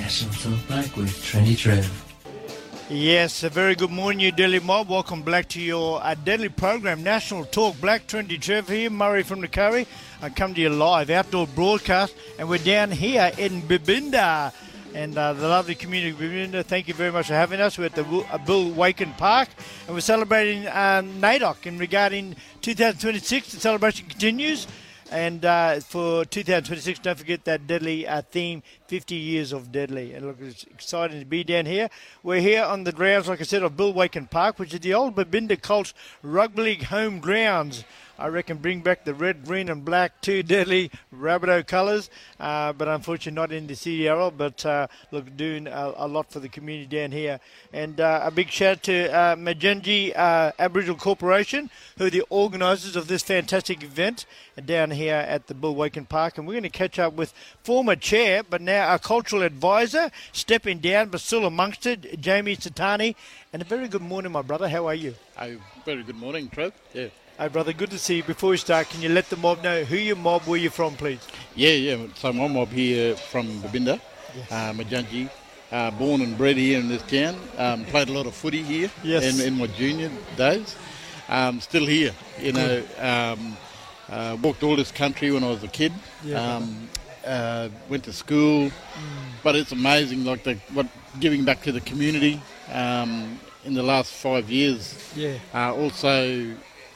National Talk Black with Trendy Trev. Yes, a very good morning, you Delhi mob. Welcome back to your Deadly program, National Talk Black. Trendy Trev here, Murray from the Curry. I come to you live, outdoor broadcast, and we're down here in Babinda. And the lovely community of Babinda, thank you very much for having us. We're at the Bill Waken Park, and we're celebrating NAIDOC. And regarding 2026, the celebration continues. And for 2026, don't forget that Deadly theme, 50 years of Deadly. And look, it's exciting to be down here. We're here on the grounds, like I said, of Bill Waken Park, which is the old Babinda Colts Rugby League home grounds. I reckon bring back the red, green and black, two Deadly Rabbitoh colours, but unfortunately not in the CDRL, but look, doing a lot for the community down here. And a big shout out to Majenji Aboriginal Corporation, who are the organisers of this fantastic event down here at the Bill Waken Park. And we're going to catch up with former chair, but now our cultural advisor, stepping down, but still amongst it, Jamie Satani. And a very good morning, my brother. How are you? Very good morning, Trev. Yeah. Hey, brother, good to see you. Before we start, can you let the mob know who your mob, where you're from, please? Yeah. So my mob here from Babinda, yes. Majanji, born and bred here in this town. Played a lot of footy here in my junior days. Still here, you know. Walked all this country when I was a kid. Went to school, but it's amazing, like giving back to the community in the last 5 years. Yeah. Also.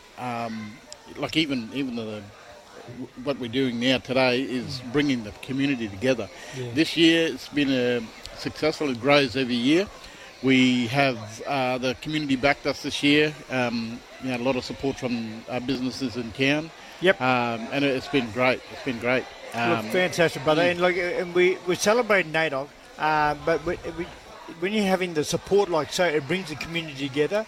Like even what we're doing now today is bringing the community together. Yeah. This year it's been successful. It grows every year. We have the community backed us this year. A lot of support from businesses in town. Yep. And it's been great. It's been great. Look, fantastic, brother. And we're celebrating NAIDOC, but when you're having the support like so, it brings the community together.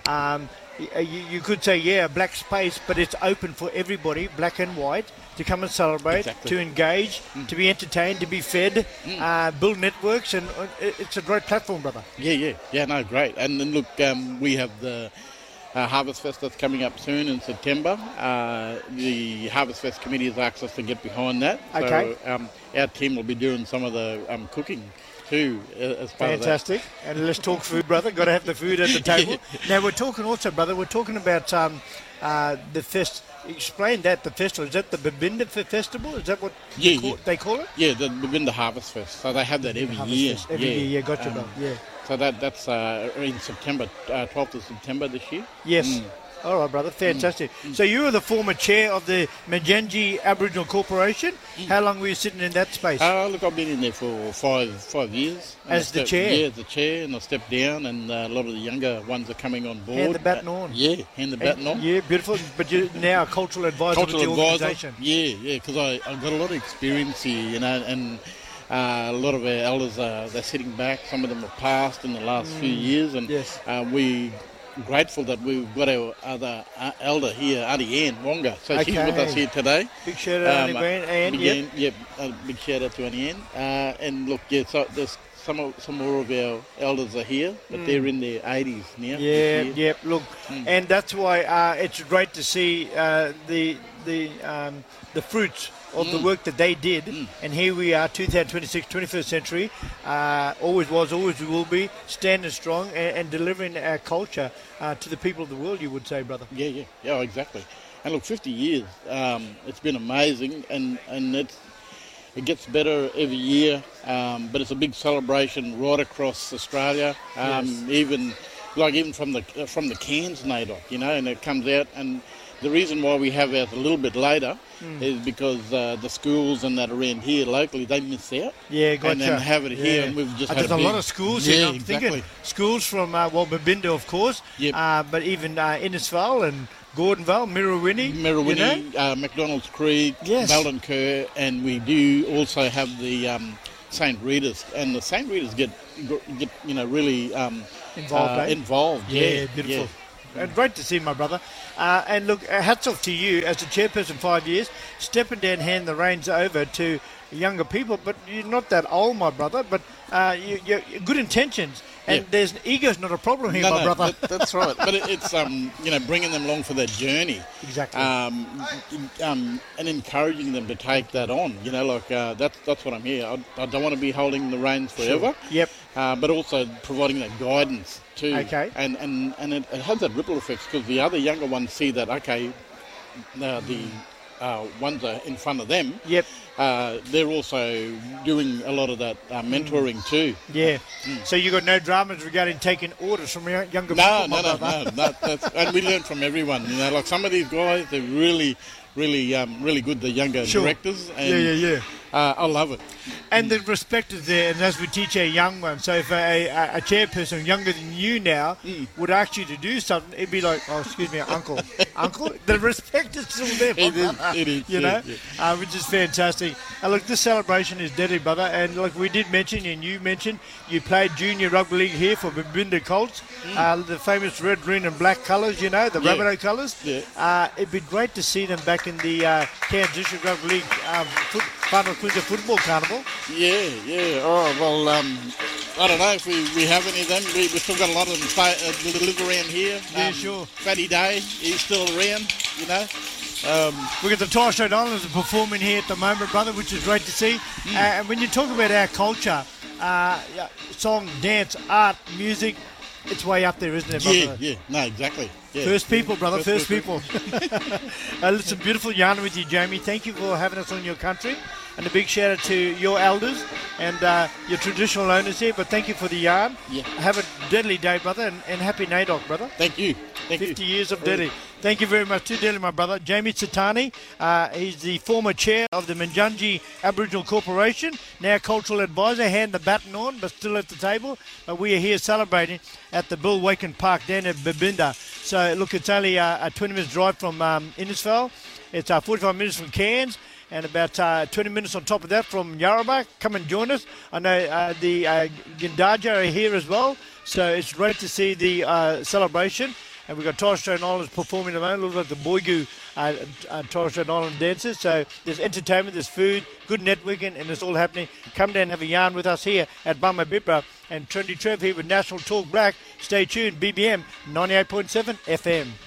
You could say, a black space, but it's open for everybody, black and white, to come and celebrate, to engage, to be entertained, to be fed, build networks, and it's a great platform, brother. Yeah, no, great. And then look, we have the Harvest Fest that's coming up soon in September. The Harvest Fest committee has asked us to get behind that. Okay. So our team will be doing some of the cooking too, as part Fantastic. Of that. And let's talk food, brother. Got to have the food at the table. Now, we're talking also, brother, we're talking about the fest. Explain that, the festival. Is that the Babinda Festival? Is that what they call it? Yeah, the Babinda Harvest Fest. So they have that every year. Every year, gotcha, brother. Yeah. So that's in September, 12th of September this year. Yes. All right, brother. Fantastic. So you were the former chair of the Majenji Aboriginal Corporation. How long were you sitting in that space? Look, I've been in there for five years. As the chair? Yeah, as the chair, and I stepped down, and a lot of the younger ones are coming on board. Hand the baton on. Yeah, hand the baton on. Yeah, beautiful. But you're now a cultural advisor with the organisation. Yeah, because I've got a lot of experience here, you know, and a lot of our elders, they're sitting back. Some of them have passed in the last few years, and we grateful that we've got our other elder here, Auntie Ann Wonga. So she's with us here today. Big shout out to Auntie Ann. Big shout out to Auntie Ann. And look, so there's some more of our elders are here, but they're in their 80s now. Yeah. Look, and that's why it's great to see the fruits of the work that they did, and here we are, 2026, 21st century, always was, always will be, standing strong and delivering our culture to the people of the world, you would say, brother. Yeah, exactly. And look, 50 years, it's been amazing, and it gets better every year, but it's a big celebration right across Australia, even from the Cairns NAIDOC, you know, and it comes out, and the reason why we have ours a little bit later is because the schools and that around here locally, they miss out. Yeah, gotcha. And then have it here, and we've just had there's a lot of schools here. I'm thinking schools from, Babinda, of course, but even Innisfail and Gordonvale, Mirrawinny, you know? McDonald's Creek, Malden Kerr, and we do also have the St. Rita's, and the St. Rita's get really involved. Yeah, beautiful. Yeah. And great to see, my brother. And look, hats off to you as the chairperson, 5 years, stepping down, hand the reins over to younger people. But you're not that old, my brother. But good intentions. And there's ego's not a problem here, my brother. That's right. But it's bringing them along for their journey. Exactly. And encouraging them to take that on. That's what I'm here. I don't want to be holding the reins forever. Sure. Yep. But also providing that guidance too. Okay. And it has that ripple effect because the other younger ones see that the ones are in front of them. Yep. They're also doing a lot of that mentoring too. Yeah. So you got no dramas regarding taking orders from younger people? No. And we learn from everyone. Like some of these guys, they're really good. The younger directors. And Yeah. I love it. And the respect is there, and as we teach our young ones, so if a chairperson younger than you now would ask you to do something, it'd be like, oh, excuse me, uncle. The respect is still there. It is. Which is fantastic. And look, this celebration is deadly, brother. And look, we did mention, and you mentioned, you played junior rugby league here for Babinda Colts, the famous red, green, and black colours. The Rabbitoh colours. Yeah. It'd be great to see them back in the Cairns District Rugby League final Queensland Football Carnival. Yeah. Oh, well, I don't know if we have any of them. We've still got a lot of them that live around here. Yeah, sure. Fatty Day, he's still around, We've got the Torres Strait Islanders performing here at the moment, brother, which is great to see. And when you talk about our culture, song, dance, art, music, it's way up there, isn't it, brother? Yeah. No, exactly. Yeah. First people, brother, first people. Listen, beautiful yarn with you, Jamie. Thank you for having us on your country. And a big shout out to your elders and your traditional owners here. But thank you for the yarn. Yeah. Have a deadly day, brother, and happy NAIDOC, brother. Thank you. 50 years of Delhi. Thank you very much to Delhi, my brother. Jamie Tsitani, he's the former chair of the Minjunji Aboriginal Corporation, now cultural advisor, hand the baton on, but still at the table. But we are here celebrating at the Bill Waken Park down at Babinda. So, look, it's only a 20 minutes drive from Innisfail. It's 45 minutes from Cairns. And about 20 minutes on top of that from Yarrabah. Come and join us. I know the Gindaja are here as well. So it's great to see the celebration. And we've got Torres Strait Islanders performing at the moment. Looks like the Boigu Torres Strait Island dancers. So there's entertainment, there's food, good networking, and it's all happening. Come down and have a yarn with us here at Bumma Bibra. And Trendy Trev here with National Talk Black. Stay tuned, BBM 98.7 FM.